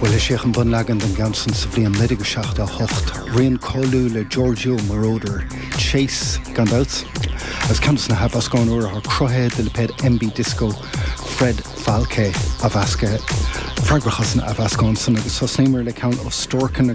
Well is séach an bun legan den gansan sa bhliain lidig seach a hocht rion colú le Giorgio Moroder Chase gandouts as campus na have ascon or her crowhead de leped MB Disco Fred Falke Avaska Fragrachas na Avascon son agus sosnamer le count of Storken